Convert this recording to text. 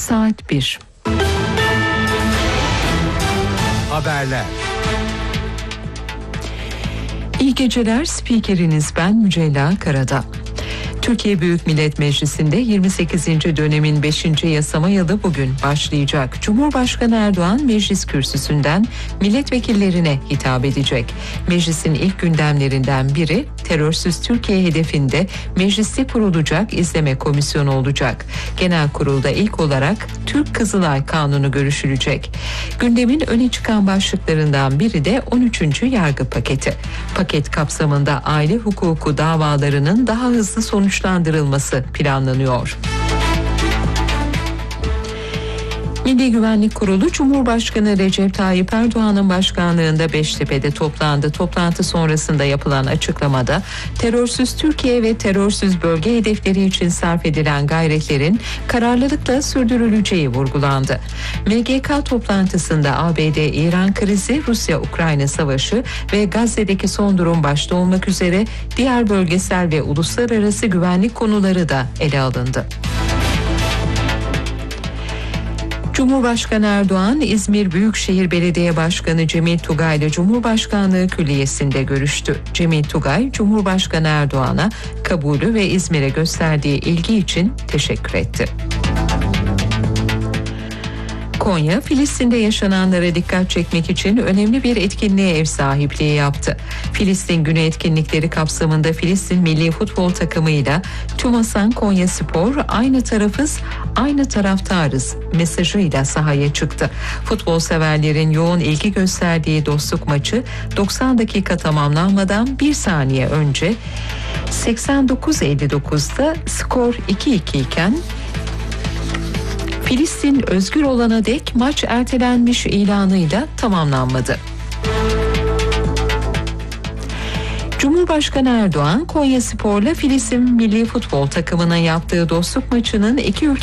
saat 1. Haberler. İyi geceler, spikeriniz ben Mücella Karadağ. Türkiye Büyük Millet Meclisi'nde 28. dönemin 5. yasama yılı bugün başlayacak. Cumhurbaşkanı Erdoğan meclis kürsüsünden milletvekillerine hitap edecek. Meclisin ilk gündemlerinden biri terörsüz Türkiye hedefinde mecliste kurulacak izleme komisyonu olacak. Genel kurulda ilk olarak Türk Kızılay Kanunu görüşülecek. Gündemin öne çıkan başlıklarından biri de 13. yargı paketi. Paket kapsamında aile hukuku davalarının daha hızlı sonuçlandırılması planlanıyor. Milli Güvenlik Kurulu Cumhurbaşkanı Recep Tayyip Erdoğan'ın başkanlığında Beştepe'de toplandı. Toplantı sonrasında yapılan açıklamada terörsüz Türkiye ve terörsüz bölge hedefleri için sarf edilen gayretlerin kararlılıkla sürdürüleceği vurgulandı. MGK toplantısında ABD-İran krizi, Rusya-Ukrayna savaşı ve Gazze'deki son durum başta olmak üzere diğer bölgesel ve uluslararası güvenlik konuları da ele alındı. Cumhurbaşkanı Erdoğan, İzmir Büyükşehir Belediye Başkanı Cemil Tugay ile Cumhurbaşkanlığı Külliyesi'nde görüştü. Cemil Tugay, Cumhurbaşkanı Erdoğan'a kabulü ve İzmir'e gösterdiği ilgi için teşekkür etti. Konya, Filistin'de yaşananlara dikkat çekmek için önemli bir etkinliğe ev sahipliği yaptı. Filistin Günü etkinlikleri kapsamında Filistin Milli Futbol takımıyla TÜMASAN Konyaspor aynı tarafız, aynı taraftarız mesajıyla sahaya çıktı. Futbol severlerin yoğun ilgi gösterdiği dostluk maçı 90 dakika tamamlanmadan 1 saniye önce 89-59'da skor 2-2 iken Filistin özgür olana dek maç ertelenmiş ilanıyla tamamlanmadı. Cumhurbaşkanı Erdoğan, Konyaspor'la Filistin Milli Futbol takımının yaptığı dostluk maçının iki ülke